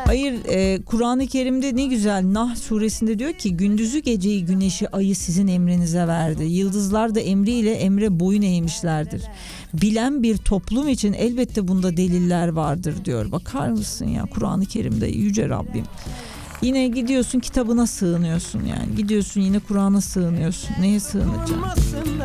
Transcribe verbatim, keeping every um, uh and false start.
Hayır, e, Kur'an-ı Kerim'de ne güzel, Nahl suresinde diyor ki gündüzü geceyi güneşi ayı sizin emrinize verdi. Yıldızlar da emriyle emre boyun eğmişlerdir. Bilen bir toplum için elbette bunda deliller vardır diyor. Bakar mısın ya, Kur'an-ı Kerim'de yüce Rabbim. Yine gidiyorsun kitabına sığınıyorsun yani. Gidiyorsun yine Kur'an'a sığınıyorsun. Neye sığınacaksın?